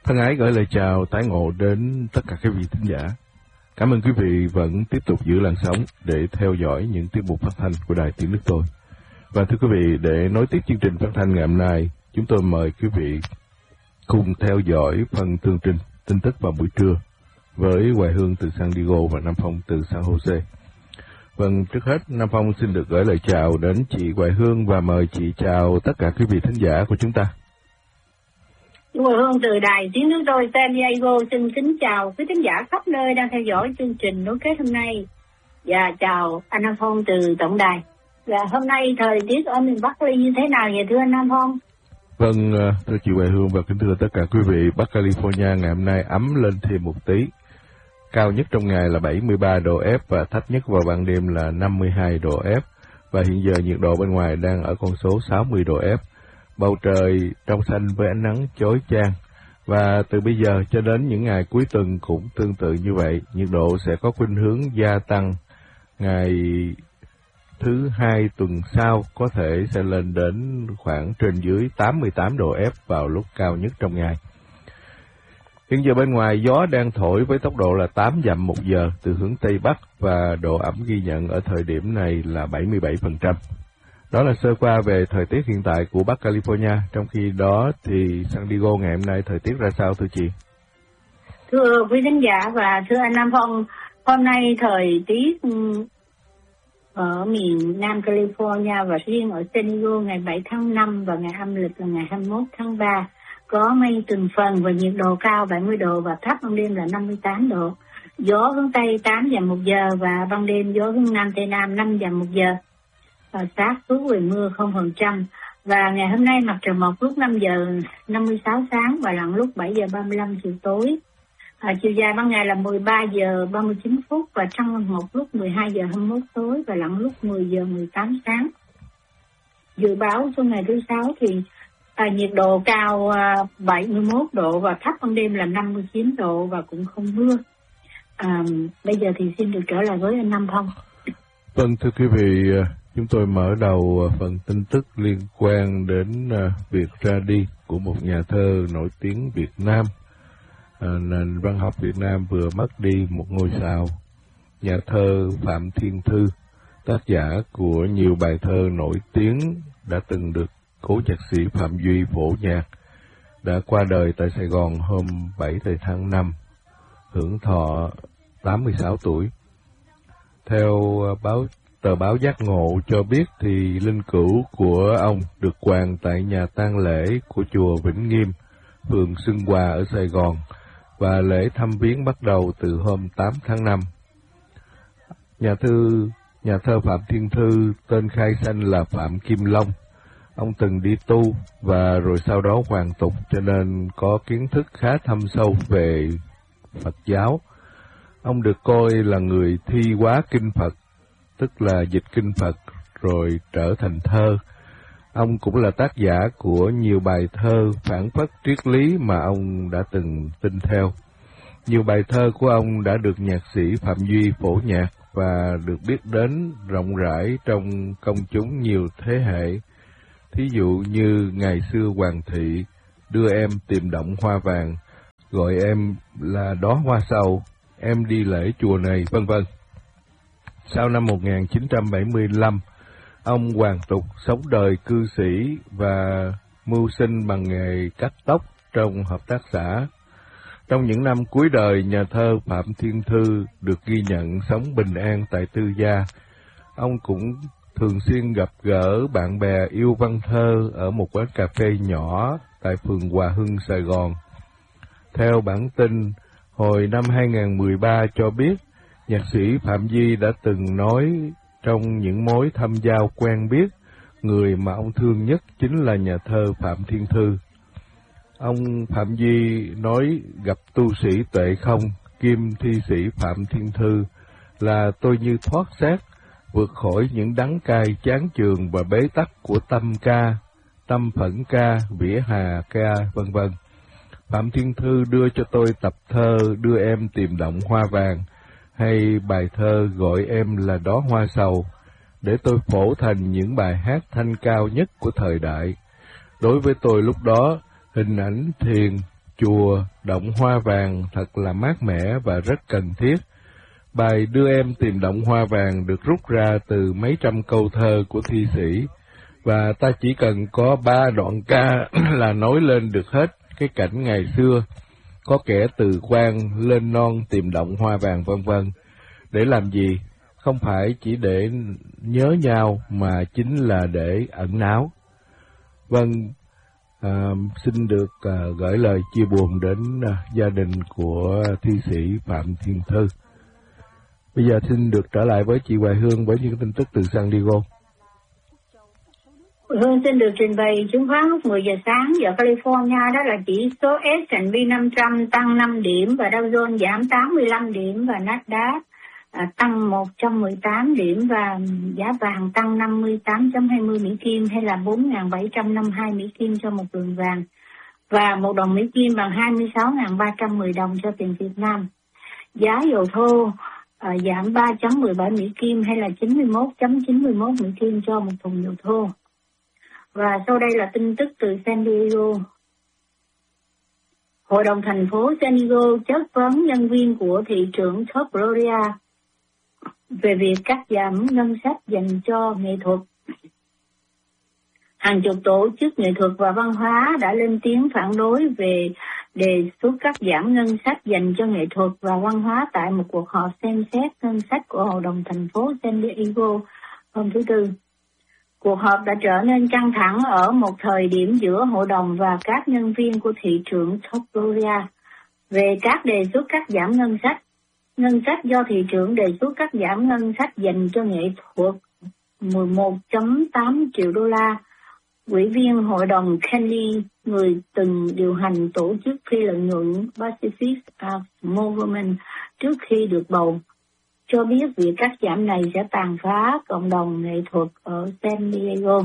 Thân ái gửi lời chào tái ngộ đến tất cả các vị thính giả. Cảm ơn quý vị vẫn tiếp tục giữ làn sóng để theo dõi những tiết mục phát thanh của Đài Tiếng Nước Tôi. Và thưa quý vị, để nối tiếp chương trình phát thanh ngày hôm nay, chúng tôi mời quý vị cùng theo dõi phần tường trình tin tức vào buổi trưa với Hoài Hương từ San Diego và Nam Phong từ San Jose. Vâng, trước hết Nam Phong xin được gửi lời chào đến chị Hoài Hương và mời chị chào tất cả quý vị thính giả của chúng ta. Hoài Hương từ Đài Tiếng Nước Tôi San Diego xin kính chào quý thính giả khắp nơi đang theo dõi chương trình nối kết hôm nay. Và chào anh Nam Phong từ tổng đài. Và hôm nay thời tiết ở miền Bắc Ly như thế nào vậy thưa anh Nam Phong? Vâng, thưa chị Hoài Hương và kính thưa tất cả quý vị, Bắc California ngày hôm nay ấm lên thêm một tí. Cao nhất trong ngày là 73 độ F và thấp nhất vào ban đêm là 52 độ F. Và hiện giờ nhiệt độ bên ngoài đang ở con số 60 độ F. Bầu trời trong xanh với ánh nắng chói chang. Và từ bây giờ cho đến những ngày cuối tuần cũng tương tự như vậy, nhiệt độ sẽ có khuynh hướng gia tăng. Ngày thứ hai tuần sau có thể sẽ lên đến khoảng trên dưới 88 độ F vào lúc cao nhất trong ngày. Hiện giờ bên ngoài gió đang thổi với tốc độ là 8 dặm một giờ từ hướng Tây Bắc và độ ẩm ghi nhận ở thời điểm này là 77%. Đó là sơ qua về thời tiết hiện tại của Bắc California. Trong khi đó thì San Diego ngày hôm nay thời tiết ra sao thưa chị? Thưa quý khán giả và thưa anh Nam Phong, hôm nay thời tiết ở miền Nam California và riêng ở San Diego ngày 7 tháng 5 và ngày âm lịch là ngày 21 tháng 3 có mây từng phần và nhiệt độ cao 70 độ và thấp ban đêm là 58 độ. Gió hướng Tây 8 dặm một giờ và ban đêm gió hướng Nam Tây Nam 5 dặm một giờ. Và xác suất về mưa 0%. Và ngày hôm nay mặt trời mọc lúc 5 giờ 56 sáng và lặn lúc 7 giờ 35 chiều tối. Chiều dài ban ngày là 13 giờ 39 phút và trăng mọc lúc 12 giờ 21 tối và lặn lúc 10 giờ 18 sáng. Dự báo trong ngày thứ Sáu thì nhiệt độ cao 71 độ và thấp ban đêm là 59 độ và cũng không mưa. Bây giờ thì xin được trở lại với anh Nam Phong. Vâng, thưa quý vị, chúng tôi mở đầu phần tin tức liên quan đến việc ra đi của một nhà thơ nổi tiếng Việt Nam. Nền văn học Việt Nam vừa mất đi một ngôi sao. Nhà thơ Phạm Thiên Thư, tác giả của nhiều bài thơ nổi tiếng, đã từng được cố nhạc sĩ Phạm Duy phổ nhạc, đã qua đời tại Sài Gòn hôm 7 tháng 5, hưởng thọ 86 tuổi. Theo tờ báo Giác Ngộ cho biết thì linh cữu của ông được quàng tại nhà tang lễ của chùa Vĩnh Nghiêm, phường Xuân Hòa ở Sài Gòn, và lễ thăm viếng bắt đầu từ hôm 8 tháng 5. Nhà thơ Phạm Thiên Thư tên khai sanh là Phạm Kim Long. Ông từng đi tu và rồi sau đó hoàn tục cho nên có kiến thức khá thâm sâu về Phật giáo. Ông được coi là người thi hóa kinh Phật, tức là dịch kinh Phật rồi trở thành thơ. Ông cũng là tác giả của nhiều bài thơ phản phất triết lý mà ông đã từng tin theo. Nhiều bài thơ của ông đã được nhạc sĩ Phạm Duy phổ nhạc và được biết đến rộng rãi trong công chúng nhiều thế hệ. Thí dụ như Ngày xưa Hoàng thị, Đưa em tìm động hoa vàng, Gọi em là đóa hoa sầu, Em đi lễ chùa này, vân vân. Sau năm 1975, ông hoàn tục sống đời cư sĩ và mưu sinh bằng nghề cắt tóc trong hợp tác xã. Trong những năm cuối đời, nhà thơ Phạm Thiên Thư được ghi nhận sống bình an tại tư gia. Ông cũng thường xuyên gặp gỡ bạn bè yêu văn thơ ở một quán cà phê nhỏ tại phường Hòa Hưng, Sài Gòn. Theo bản tin hồi năm 2013 cho biết, nhạc sĩ Phạm Duy đã từng nói trong những mối thăm giao quen biết, người mà ông thương nhất chính là nhà thơ Phạm Thiên Thư. Ông Phạm Duy nói gặp tu sĩ Tuệ Không, kim thi sĩ Phạm Thiên Thư, là tôi như thoát xác, vượt khỏi những đắng cay chán chường và bế tắc của tâm ca, tâm phẫn ca, vỉa hà ca, vân vân. Phạm Thiên Thư đưa cho tôi tập thơ Đưa em tìm động hoa vàng, hay bài thơ Gọi em là đóa hoa sầu, để tôi phổ thành những bài hát thanh cao nhất của thời đại. Đối với tôi lúc đó, hình ảnh thiền, chùa, động hoa vàng thật là mát mẻ và rất cần thiết. Bài Đưa Em Tìm Động Hoa Vàng được rút ra từ mấy trăm câu thơ của thi sĩ, và ta chỉ cần có 3 đoạn ca là nói lên được hết cái cảnh ngày xưa, có kẻ từ quan lên non tìm động hoa vàng vân vân. Để làm gì? Không phải chỉ để nhớ nhau mà chính là để ẩn náu. Vâng, xin được gửi lời chia buồn đến gia đình của thi sĩ Phạm Thiên Thư. Bây giờ xin được trở lại với chị Hoài Hương với những tin tức từ San Diego. Hương xin được trình bày chứng khoán lúc 10 giờ sáng giờ California, đó là chỉ số S&P 500 tăng 5 điểm và Dow Jones giảm 85 điểm và Nasdaq tăng 118 điểm và giá vàng tăng 58.20 Mỹ Kim hay là 4.752 Mỹ Kim cho một lượng vàng và một đồng Mỹ Kim bằng 26.310 đồng cho tiền Việt Nam. Giá dầu thô giảm 3.17 Mỹ Kim hay là 91.91 Mỹ Kim cho một thùng dầu thô. Và sau đây là tin tức từ San Diego. Hội đồng thành phố San Diego chất vấn nhân viên của thị trưởng Top Gloria về việc cắt giảm ngân sách dành cho nghệ thuật. Hàng chục tổ chức nghệ thuật và văn hóa đã lên tiếng phản đối về đề xuất cắt giảm ngân sách dành cho nghệ thuật và văn hóa tại một cuộc họp xem xét ngân sách của Hội đồng thành phố San Diego hôm thứ Tư. Cuộc họp đã trở nên căng thẳng ở một thời điểm giữa hội đồng và các nhân viên của thị trưởng Top Gloria về các đề xuất cắt giảm ngân sách. Ngân sách do thị trưởng đề xuất cắt giảm ngân sách dành cho nghệ thuật 11.8 triệu đô la. Ủy viên hội đồng Kelly, người từng điều hành tổ chức phi lợi nhuận Pacific Arts Movement trước khi được bầu, cho biết việc cắt giảm này sẽ tàn phá cộng đồng nghệ thuật ở San Diego.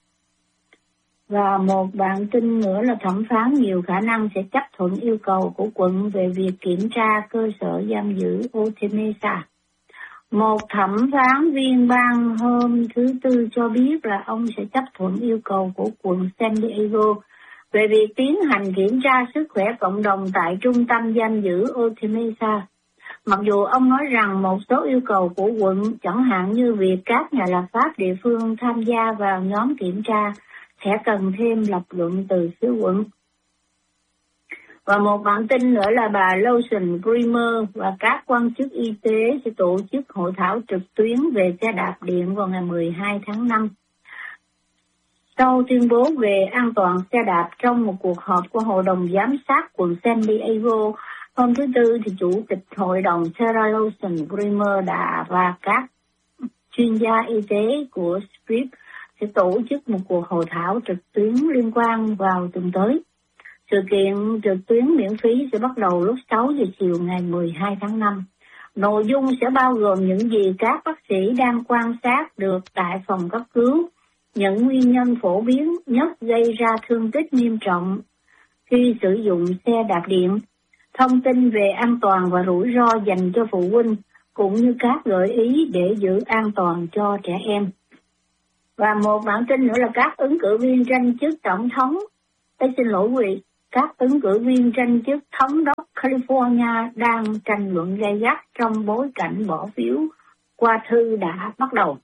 Và một bản tin nữa là thẩm phán nhiều khả năng sẽ chấp thuận yêu cầu của quận về việc kiểm tra cơ sở giam giữ Otay Mesa. Một thẩm phán viên bang hôm thứ Tư cho biết là ông sẽ chấp thuận yêu cầu của quận San Diego về việc tiến hành kiểm tra sức khỏe cộng đồng tại trung tâm giam giữ Otay Mesa. Mặc dù ông nói rằng một số yêu cầu của quận, chẳng hạn như việc các nhà lập pháp địa phương tham gia vào nhóm kiểm tra, sẽ cần thêm lập luận từ phía quận. Và một bản tin nữa là bà Lawson Bremer và các quan chức y tế sẽ tổ chức hội thảo trực tuyến về xe đạp điện vào ngày 12 tháng 5. Sau tuyên bố về an toàn xe đạp trong một cuộc họp của Hội đồng Giám sát quận San Diego, hôm thứ Tư thì Chủ tịch Hội đồng Sarah Lawson Bremer và các chuyên gia y tế của Scripps sẽ tổ chức một cuộc hội thảo trực tuyến liên quan vào tuần tới. Sự kiện trực tuyến miễn phí sẽ bắt đầu lúc 6 giờ chiều ngày 12 tháng 5. Nội dung sẽ bao gồm những gì các bác sĩ đang quan sát được tại phòng cấp cứu, những nguyên nhân phổ biến nhất gây ra thương tích nghiêm trọng khi sử dụng xe đạp điện, thông tin về an toàn và rủi ro dành cho phụ huynh, cũng như các gợi ý để giữ an toàn cho trẻ em. Và một bản tin nữa là các ứng cử viên tranh chức tổng thống, các ứng cử viên tranh chức thống đốc California đang tranh luận gay gắt trong bối cảnh bỏ phiếu qua thư đã bắt đầu.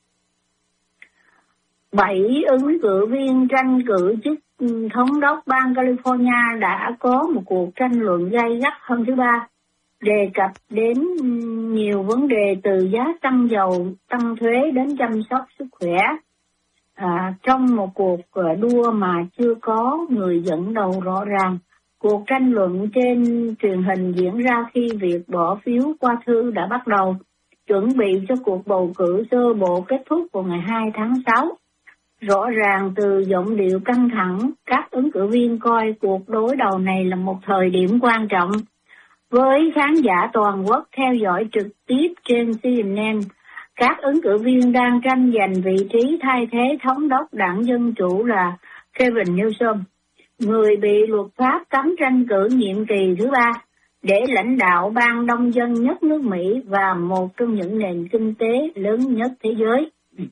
7 ứng cử viên tranh cử chức thống đốc bang California đã có một cuộc tranh luận gay gắt hôm thứ Ba, đề cập đến nhiều vấn đề từ giá xăng dầu, tăng thuế đến chăm sóc sức khỏe. Trong một cuộc đua mà chưa có người dẫn đầu rõ ràng, cuộc tranh luận trên truyền hình diễn ra khi việc bỏ phiếu qua thư đã bắt đầu, chuẩn bị cho cuộc bầu cử sơ bộ kết thúc vào ngày 2 tháng 6. Rõ ràng từ giọng điệu căng thẳng, các ứng cử viên coi cuộc đối đầu này là một thời điểm quan trọng. Với khán giả toàn quốc theo dõi trực tiếp trên CNN, các ứng cử viên đang tranh giành vị trí thay thế thống đốc đảng Dân Chủ là Gavin Newsom, người bị luật pháp cấm tranh cử nhiệm kỳ thứ 3 để lãnh đạo bang đông dân nhất nước Mỹ và một trong những nền kinh tế lớn nhất thế giới.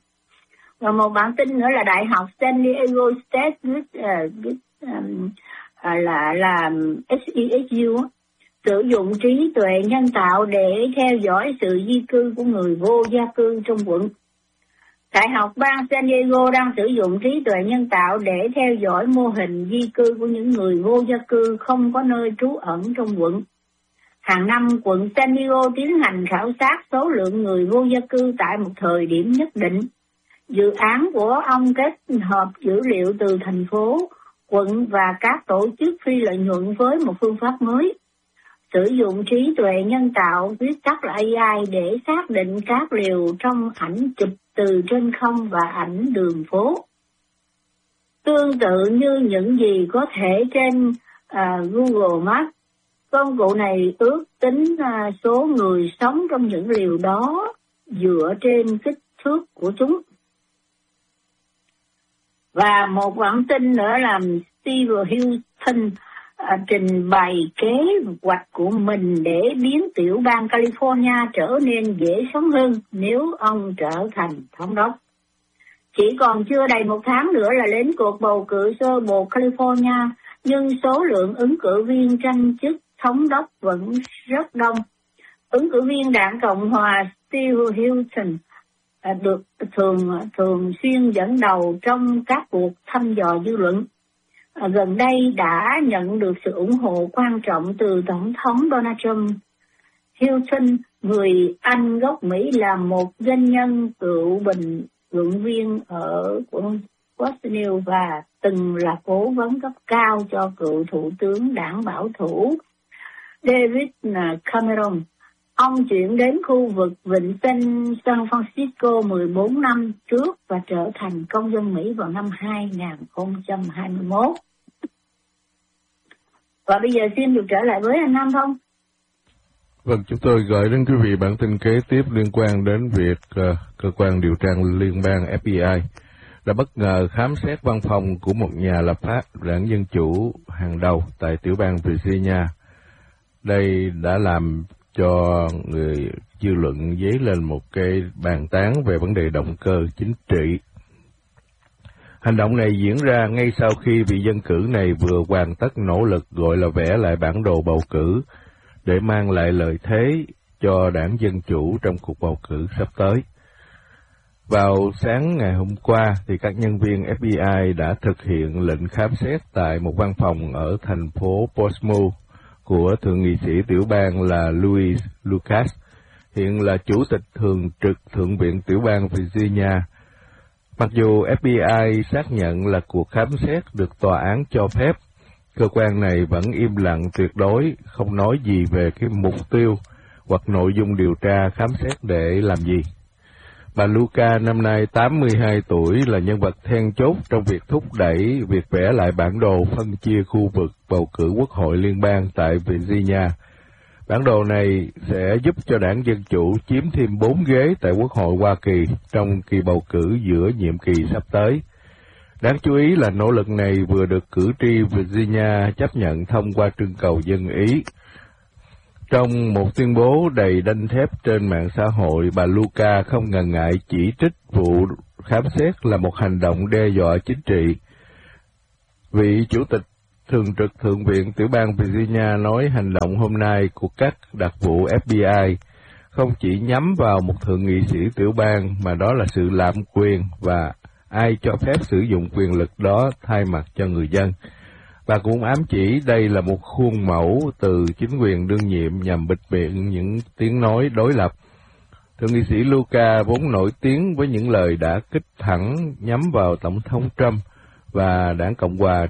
Và một bản tin nữa là Đại học San Diego State là SESU, sử dụng trí tuệ nhân tạo để theo dõi sự di cư của người vô gia cư trong quận. Đại học bang San Diego đang sử dụng trí tuệ nhân tạo để theo dõi mô hình di cư của những người vô gia cư không có nơi trú ẩn trong quận. Hàng năm, quận San Diego tiến hành khảo sát số lượng người vô gia cư tại một thời điểm nhất định. Dự án của ông kết hợp dữ liệu từ thành phố, quận và các tổ chức phi lợi nhuận với một phương pháp mới. Sử dụng trí tuệ nhân tạo, viết tắt là AI, để xác định các liều trong ảnh chụp từ trên không và ảnh đường phố. Tương tự như những gì có thể trên Google Maps, công cụ này ước tính số người sống trong những liều đó dựa trên kích thước của chúng. Và một bản tin nữa là Steve Hilton trình bày kế hoạch của mình để biến tiểu bang California trở nên dễ sống hơn nếu ông trở thành thống đốc. Chỉ còn chưa đầy một tháng nữa là đến cuộc bầu cử sơ bộ California, nhưng số lượng ứng cử viên tranh chức thống đốc vẫn rất đông. Ứng cử viên đảng Cộng hòa Steve Hilton được thường xuyên dẫn đầu trong các cuộc thăm dò dư luận. Gần đây đã nhận được sự ủng hộ quan trọng từ Tổng thống Donald Trump. Hilton, người Anh gốc Mỹ, là một doanh nhân cựu bình luận viên ở quận Washington và từng là cố vấn cấp cao cho cựu thủ tướng đảng bảo thủ David Cameron. Ông chuyển đến khu vực Vịnh San Francisco 14 năm trước và trở thành công dân Mỹ vào năm 2021. Và bây giờ xin được trở lại với anh Nam Phong. Vâng, chúng tôi gửi đến quý vị bản tin kế tiếp liên quan đến việc cơ quan điều tra liên bang FBI đã bất ngờ khám xét văn phòng của một nhà lập pháp đảng Dân Chủ hàng đầu tại tiểu bang Virginia. Đây đã làm cho người dư luận dấy lên một cái bàn tán về vấn đề động cơ chính trị. Hành động này diễn ra ngay sau khi vị dân cử này vừa hoàn tất nỗ lực gọi là vẽ lại bản đồ bầu cử để mang lại lợi thế cho đảng Dân Chủ trong cuộc bầu cử sắp tới. Vào sáng ngày hôm qua, thì các nhân viên FBI đã thực hiện lệnh khám xét tại một văn phòng ở thành phố Portsmouth của thượng nghị sĩ tiểu bang là Louis Lucas, hiện là chủ tịch thường trực Thượng viện tiểu bang Virginia. Mặc dù FBI xác nhận là cuộc khám xét được tòa án cho phép, cơ quan này vẫn im lặng tuyệt đối, không nói gì về cái mục tiêu hoặc nội dung điều tra khám xét để làm gì. Bà Luca năm nay 82 tuổi, là nhân vật then chốt trong việc thúc đẩy việc vẽ lại bản đồ phân chia khu vực bầu cử quốc hội liên bang tại Virginia. Bản đồ này sẽ giúp cho đảng Dân Chủ chiếm thêm 4 ghế tại Quốc hội Hoa Kỳ trong kỳ bầu cử giữa nhiệm kỳ sắp tới. Đáng chú ý là nỗ lực này vừa được cử tri Virginia chấp nhận thông qua trưng cầu dân ý. Trong một tuyên bố đầy đanh thép trên mạng xã hội, bà Luca không ngần ngại chỉ trích vụ khám xét là một hành động đe dọa chính trị. Vị chủ tịch thường trực Thượng viện tiểu bang Virginia nói hành động hôm nay của các đặc vụ FBI không chỉ nhắm vào một thượng nghị sĩ tiểu bang mà đó là sự lạm quyền và ai cho phép sử dụng quyền lực đó thay mặt cho người dân. Bà cũng ám chỉ đây là một khuôn mẫu từ chính quyền đương nhiệm nhằm bịt miệng những tiếng nói đối lập. Thượng nghị sĩ Luca vốn nổi tiếng với những lời đã kích thẳng nhắm vào Tổng thống Trump và đảng Cộng hòa